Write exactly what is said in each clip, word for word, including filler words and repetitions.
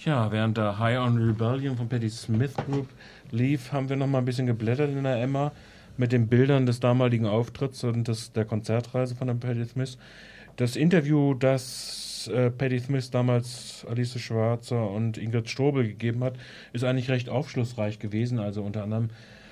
Ja, während der High on Rebellion von Patti Smith Group lief, haben wir noch mal ein bisschen geblättert in der Emma mit den Bildern des damaligen Auftritts und des, der Konzertreise von der Patti Smith. Das Interview, das äh, Patti Smith damals Alice Schwarzer und Ingrid Strobel gegeben hat, ist eigentlich recht aufschlussreich gewesen. Also unter anderem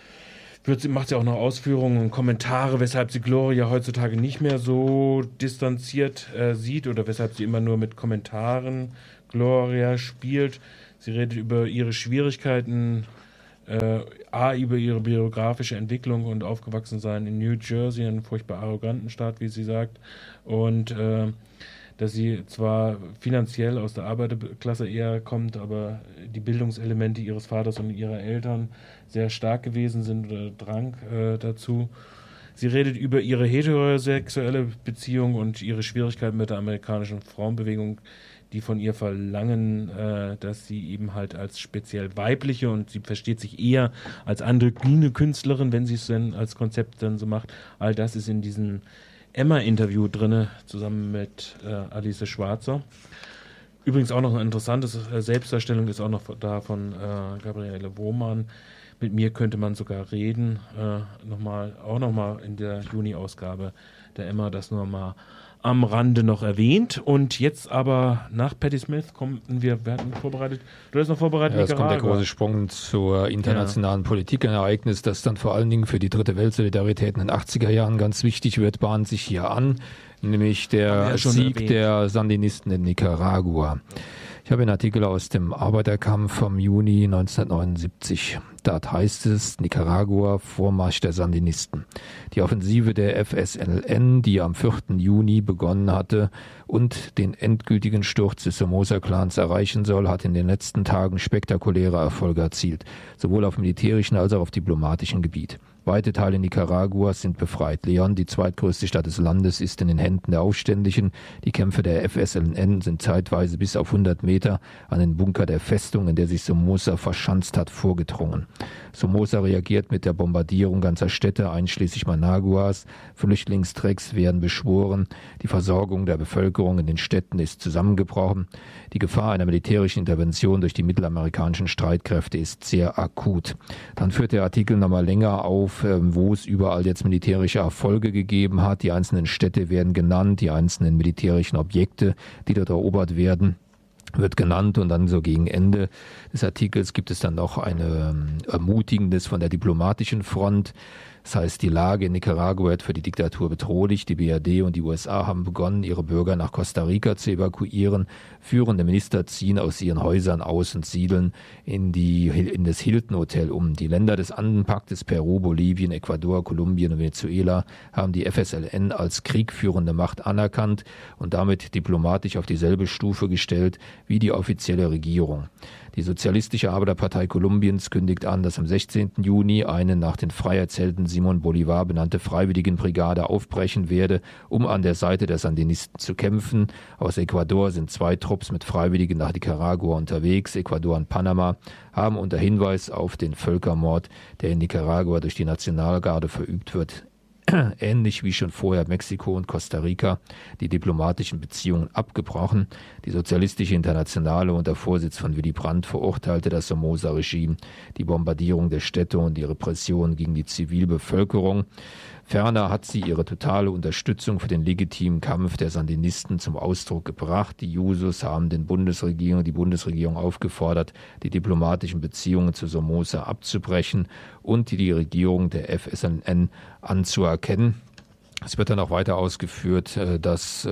wird sie, macht sie auch noch Ausführungen und Kommentare, weshalb sie Gloria heutzutage nicht mehr so distanziert äh, sieht oder weshalb sie immer nur mit Kommentaren Gloria spielt. Sie redet über ihre Schwierigkeiten, äh, A, über ihre biografische Entwicklung und Aufgewachsensein in New Jersey, einem furchtbar arroganten Staat, wie sie sagt, und äh, dass sie zwar finanziell aus der Arbeiterklasse eher kommt, aber die Bildungselemente ihres Vaters und ihrer Eltern sehr stark gewesen sind oder Drang äh, dazu. Sie redet über ihre heterosexuelle Beziehung und ihre Schwierigkeiten mit der amerikanischen Frauenbewegung, die von ihr verlangen, äh, dass sie eben halt als speziell weibliche, und sie versteht sich eher als androgyne Künstlerin, wenn sie es denn als Konzept dann so macht. All das ist in diesem Emma-Interview drin, zusammen mit äh, Alice Schwarzer. Übrigens auch noch eine interessante Selbstdarstellung ist auch noch da von äh, Gabriele Wohmann. Mit mir könnte man sogar reden. Äh, noch mal, auch nochmal in der Juni-Ausgabe der Emma, das nur mal am Rande noch erwähnt. Und jetzt aber nach Patti Smith kommen wir, wir hatten vorbereitet, du hast noch vorbereitet, ja, jetzt kommt der große Sprung zur internationalen ja. Politik, ein Ereignis, das dann vor allen Dingen für die dritte Weltsolidarität in den achtziger Jahren ganz wichtig wird, bahnt sich hier an, nämlich der ja Sieg erwähnt. der Sandinisten in Nicaragua. Ich habe einen Artikel aus dem Arbeiterkampf vom Juni neunzehnhundertneunundsiebzig. Dort heißt es: Nicaragua, Vormarsch der Sandinisten. Die Offensive der F S L N, die am vierten Juni begonnen hatte und den endgültigen Sturz des Somoza-Clans erreichen soll, hat in den letzten Tagen spektakuläre Erfolge erzielt, sowohl auf militärischem als auch auf diplomatischem Gebiet. Weite Teile Nicaraguas sind befreit. León, die zweitgrößte Stadt des Landes, ist in den Händen der Aufständischen. Die Kämpfe der F S L N sind zeitweise bis auf hundert Meter an den Bunker der Festung, in der sich Somoza verschanzt hat, vorgedrungen. Somoza reagiert mit der Bombardierung ganzer Städte, einschließlich Managuas. Flüchtlingstrecks werden beschworen. Die Versorgung der Bevölkerung in den Städten ist zusammengebrochen. Die Gefahr einer militärischen Intervention durch die mittelamerikanischen Streitkräfte ist sehr akut. Dann führt der Artikel nochmal länger auf, wo es überall jetzt militärische Erfolge gegeben hat. Die einzelnen Städte werden genannt, die einzelnen militärischen Objekte, die dort erobert werden, wird genannt, und dann so gegen Ende des Artikels gibt es dann noch eine Ermutigendes von der diplomatischen Front. Das heißt, die Lage in Nicaragua wird für die Diktatur bedrohlich. Die B R D und die U S A haben begonnen, ihre Bürger nach Costa Rica zu evakuieren. Führende Minister ziehen aus ihren Häusern aus und siedeln in, die, in das Hilton Hotel um. Die Länder des Andenpaktes Peru, Bolivien, Ecuador, Kolumbien und Venezuela haben die F S L N als kriegführende Macht anerkannt und damit diplomatisch auf dieselbe Stufe gestellt wie die offizielle Regierung. Die Sozialistische Arbeiterpartei Kolumbiens kündigt an, dass am sechzehnten Juni eine nach den Freiheitshelden Simon Bolivar benannte Freiwilligenbrigade aufbrechen werde, um an der Seite der Sandinisten zu kämpfen. Aus Ecuador sind zwei Trupps mit Freiwilligen nach Nicaragua unterwegs. Ecuador und Panama haben unter Hinweis auf den Völkermord, der in Nicaragua durch die Nationalgarde verübt wird, ähnlich wie schon vorher Mexiko und Costa Rica, die diplomatischen Beziehungen abgebrochen. Die Sozialistische Internationale unter Vorsitz von Willy Brandt verurteilte das Somoza-Regime, die Bombardierung der Städte und die Repression gegen die Zivilbevölkerung. Ferner hat sie ihre totale Unterstützung für den legitimen Kampf der Sandinisten zum Ausdruck gebracht. Die Jusos haben den Bundesregierung, die Bundesregierung aufgefordert, die diplomatischen Beziehungen zu Somoza abzubrechen und die Regierung der F S L N anzuerkennen. Es wird dann auch weiter ausgeführt, dass,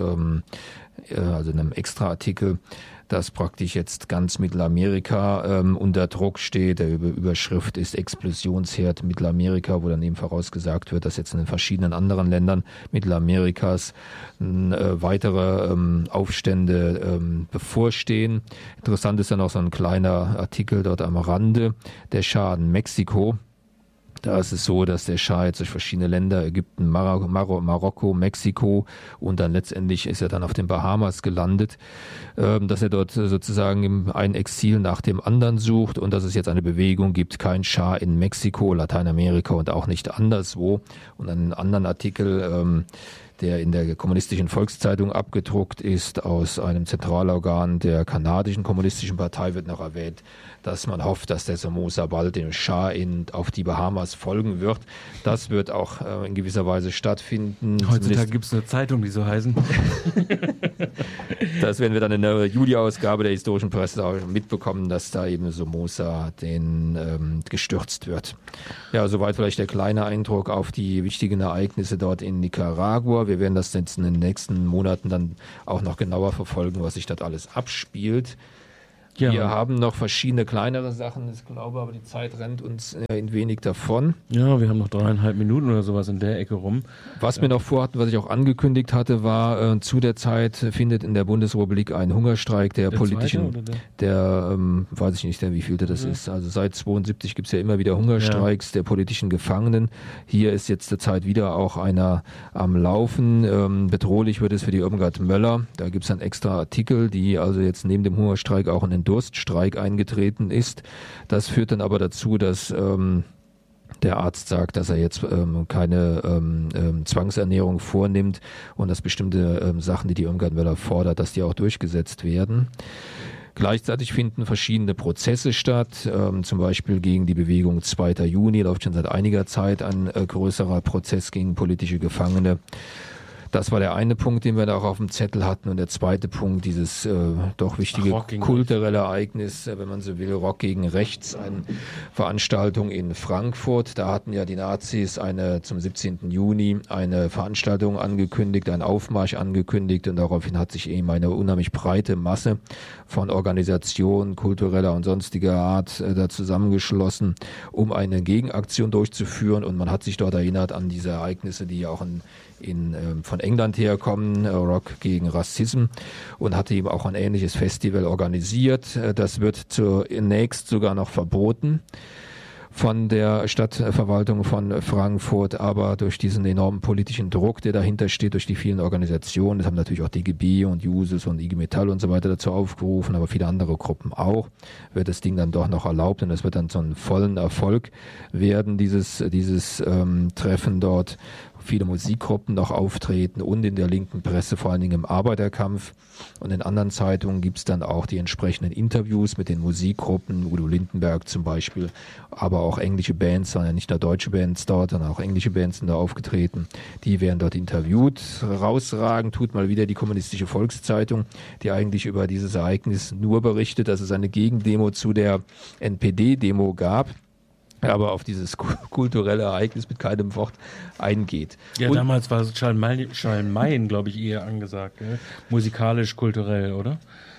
also in einem Extraartikel, dass praktisch jetzt ganz Mittelamerika ähm, unter Druck steht. Der Überschrift ist Explosionsherd Mittelamerika, wo dann eben vorausgesagt wird, dass jetzt in den verschiedenen anderen Ländern Mittelamerikas äh, weitere ähm, Aufstände ähm, bevorstehen. Interessant ist dann auch so ein kleiner Artikel dort am Rande, der Schaden Mexiko. Da ist es so, dass der Schah jetzt durch verschiedene Länder, Ägypten, Mar- Mar- Marokko, Mexiko und dann letztendlich ist er dann auf den Bahamas gelandet, ähm, dass er dort sozusagen ein Exil nach dem anderen sucht und dass es jetzt eine Bewegung gibt, kein Schah in Mexiko, Lateinamerika und auch nicht anderswo. Und einen anderen Artikel, ähm, der in der Kommunistischen Volkszeitung abgedruckt ist. Aus einem Zentralorgan der kanadischen Kommunistischen Partei wird noch erwähnt, dass man hofft, dass der Somoza bald dem Schah in, auf die Bahamas folgen wird. Das wird auch äh, in gewisser Weise stattfinden. Heutzutage gibt es eine Zeitung, die so heißen. Das werden wir dann in der Juli-Ausgabe der historischen Presse auch mitbekommen, dass da eben Somoza den ähm, gestürzt wird. Ja, soweit vielleicht der kleine Eindruck auf die wichtigen Ereignisse dort in Nicaragua. Wir werden das jetzt in den nächsten Monaten dann auch noch genauer verfolgen, was sich dort alles abspielt. Ja. Wir haben noch verschiedene kleinere Sachen, ich glaube, aber die Zeit rennt uns ein wenig davon. Ja, wir haben noch dreieinhalb Minuten oder sowas in der Ecke rum. Was wir noch vorhatten, was ich auch angekündigt hatte, war, äh, zu der Zeit findet in der Bundesrepublik ein Hungerstreik der, der politischen, der, der ähm, weiß ich nicht, der wievielte das ja. ist. Also seit zweiundsiebzig gibt es ja immer wieder Hungerstreiks ja. der politischen Gefangenen. Hier ist jetzt zurzeit wieder auch einer am Laufen. Ähm, bedrohlich wird es für die Irmgard Möller. Da gibt es einen extra Artikel, die also jetzt neben dem Hungerstreik auch in den Durststreik eingetreten ist. Das führt dann aber dazu, dass ähm, der Arzt sagt, dass er jetzt ähm, keine ähm, ähm, Zwangsernährung vornimmt und dass bestimmte ähm, Sachen, die die Irmgard Möller fordert, dass die auch durchgesetzt werden. Gleichzeitig finden verschiedene Prozesse statt, ähm, zum Beispiel gegen die Bewegung zweiter Juni, läuft schon seit einiger Zeit ein äh, größerer Prozess gegen politische Gefangene. Das war der eine Punkt, den wir da auch auf dem Zettel hatten. Und der zweite Punkt, dieses äh, doch wichtige kulturelle Ereignis, äh, wenn man so will, Rock gegen Rechts, eine Veranstaltung in Frankfurt. Da hatten ja die Nazis eine zum siebzehnten Juni eine Veranstaltung angekündigt, einen Aufmarsch angekündigt. Und daraufhin hat sich eben eine unheimlich breite Masse von Organisationen, kultureller und sonstiger Art äh, da zusammengeschlossen, um eine Gegenaktion durchzuführen. Und man hat sich dort erinnert an diese Ereignisse, die ja auch in In, ähm, von England herkommen, äh, Rock gegen Rassismus, und hatte eben auch ein ähnliches Festival organisiert. Äh, das wird zunächst sogar noch verboten von der Stadtverwaltung von Frankfurt, aber durch diesen enormen politischen Druck, der dahinter steht, durch die vielen Organisationen, das haben natürlich auch D G B und Jusos und I G Metall und so weiter dazu aufgerufen, aber viele andere Gruppen auch, wird das Ding dann doch noch erlaubt und es wird dann so einen vollen Erfolg werden, dieses, dieses ähm, Treffen dort. Viele Musikgruppen noch auftreten und in der linken Presse, vor allen Dingen im Arbeiterkampf. Und in anderen Zeitungen gibt es dann auch die entsprechenden Interviews mit den Musikgruppen, Udo Lindenberg zum Beispiel, aber auch englische Bands, sondern nicht nur deutsche Bands dort, sondern auch englische Bands sind da aufgetreten. Die werden dort interviewt. Rausragend tut mal wieder die Kommunistische Volkszeitung, die eigentlich über dieses Ereignis nur berichtet, dass es eine Gegendemo zu der N P D-Demo gab, aber auf dieses kulturelle Ereignis mit keinem Wort eingeht. Ja, und damals war Schalmeien, glaube ich, eher angesagt, gell? Musikalisch, kulturell, oder?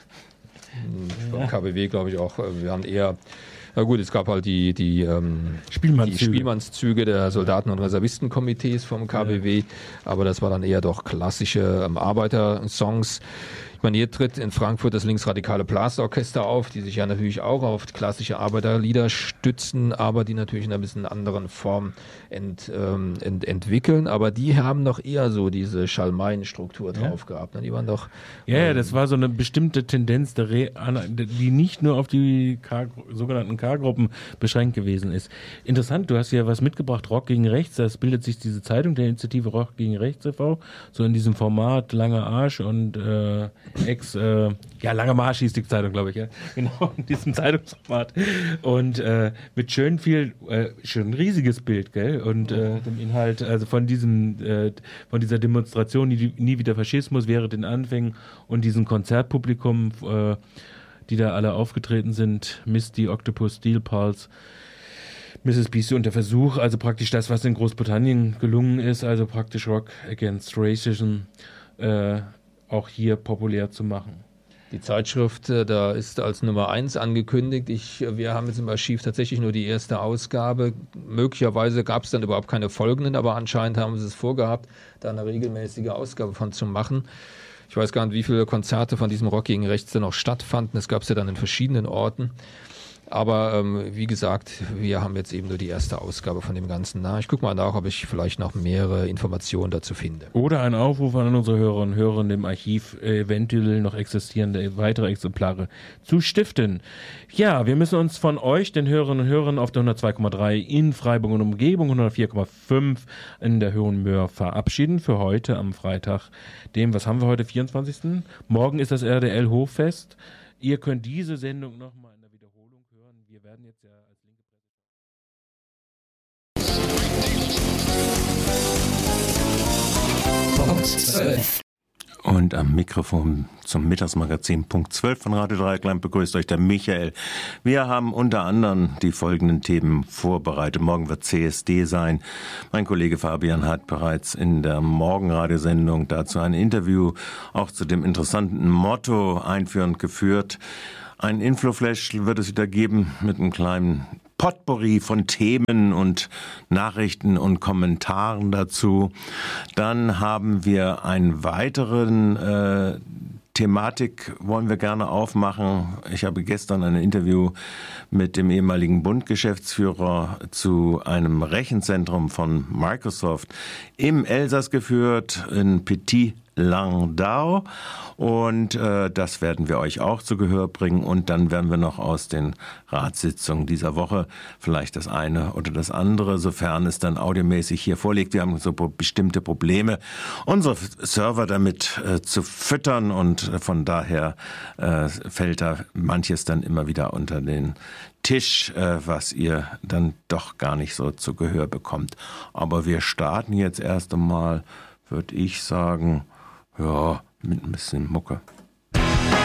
Beim K B W, glaube ich, auch. Wir haben eher, na gut, es gab halt die, die, ähm, Spielmannszüge. die Spielmannszüge der Soldaten- und Reservistenkomitees vom K B W, ja. Aber das war dann eher doch klassische ähm, Arbeitersongs. Ich meine, hier tritt in Frankfurt das linksradikale Blasorchester auf, die sich ja natürlich auch auf klassische Arbeiterlieder stützen, aber die natürlich in einer bisschen anderen Form ent, ähm, ent, entwickeln. Aber die haben doch eher so diese Schalmeienstruktur ja. drauf gehabt. Ne? Die waren doch. Ja, ähm, ja, das war so eine bestimmte Tendenz, der Re- die nicht nur auf die K- sogenannten K-Gruppen beschränkt gewesen ist. Interessant, du hast ja was mitgebracht, Rock gegen Rechts. Das bildet sich diese Zeitung der Initiative Rock gegen Rechts e V so in diesem Format Langer Arsch und äh, Ex, äh, ja, Langer Marsch hieß die Zeitung, glaube ich, ja. Genau, in diesem Zeitungsformat. Und äh, mit schön viel, äh, schön ein riesiges Bild, gell? Und äh, dem Inhalt, also von diesem, äh, von dieser Demonstration, nie, nie wieder Faschismus während den Anfängen und diesem Konzertpublikum, äh, die da alle aufgetreten sind, Misty, Octopus, Steel Pulse, Misses Beastie und der Versuch, also praktisch das, was in Großbritannien gelungen ist, also praktisch Rock Against Racism, äh, auch hier populär zu machen. Die Zeitschrift, da ist als Nummer eins angekündigt. Ich, wir haben jetzt im Archiv tatsächlich nur die erste Ausgabe. Möglicherweise gab es dann überhaupt keine folgenden, aber anscheinend haben sie es vorgehabt, da eine regelmäßige Ausgabe von zu machen. Ich weiß gar nicht, wie viele Konzerte von diesem Rock gegen Rechts dann noch stattfanden. Das gab es ja dann in verschiedenen Orten. Aber ähm, wie gesagt, wir haben jetzt eben nur die erste Ausgabe von dem Ganzen. Na, ich gucke mal nach, ob ich vielleicht noch mehrere Informationen dazu finde. Oder ein Aufruf an unsere Hörerinnen und Hörer, dem Archiv eventuell noch existierende weitere Exemplare zu stiften. Ja, wir müssen uns von euch, den Hörerinnen und Hörern, auf der hundertzwei Komma drei in Freiburg und Umgebung, hundertvier Komma fünf in der Höhen Möhr verabschieden für heute am Freitag, dem, was haben wir heute, vierundzwanzigsten Morgen ist das R D L-Hochfest. Ihr könnt diese Sendung nochmal in der Wiederholung hören. Wir werden jetzt ja als linke Presse... Punkt zwölf. Und am Mikrofon zum Mittagsmagazin Punkt zwölf von Radio Dreieckland begrüßt euch der Michael. Wir haben unter anderem die folgenden Themen vorbereitet. Morgen wird C S D sein. Mein Kollege Fabian hat bereits in der Morgenradiosendung dazu ein Interview auch zu dem interessanten Motto einführend geführt. Ein Infoflash wird es wieder geben mit einem kleinen Potpourri von Themen und Nachrichten und Kommentaren dazu. Dann haben wir einen weiteren äh, Thematik wollen wir gerne aufmachen. Ich habe gestern ein Interview mit dem ehemaligen Bund-Geschäftsführer zu einem Rechenzentrum von Microsoft im Elsass geführt, in Petit Landau, und äh, das werden wir euch auch zu Gehör bringen, und dann werden wir noch aus den Ratssitzungen dieser Woche vielleicht das eine oder das andere, sofern es dann audiomäßig hier vorliegt. Wir haben so bestimmte Probleme, unsere Server damit äh, zu füttern, und von daher äh, fällt da manches dann immer wieder unter den Tisch, äh, was ihr dann doch gar nicht so zu Gehör bekommt. Aber wir starten jetzt erst einmal, würde ich sagen, ja, mit ein bisschen Mucke.